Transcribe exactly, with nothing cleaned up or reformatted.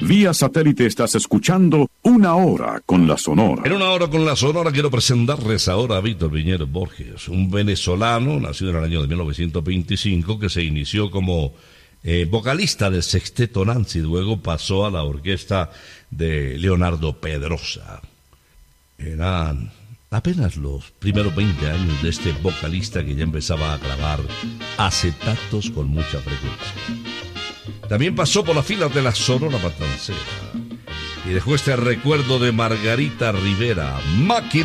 Vía satélite estás escuchando Una Hora con la Sonora. En Una Hora con la Sonora quiero presentarles ahora a Víctor Piñero Borges, un venezolano nacido en el año de mil novecientos veinticinco que se inició como eh, vocalista del Sexteto Nancy, luego pasó a la orquesta de Leonardo Pedrosa. Eran apenas los primeros veinte años de este vocalista que ya empezaba a grabar acetatos con mucha frecuencia. También pasó por las filas de la Sonora Matancera y dejó este recuerdo de Margarita Rivera, Máquina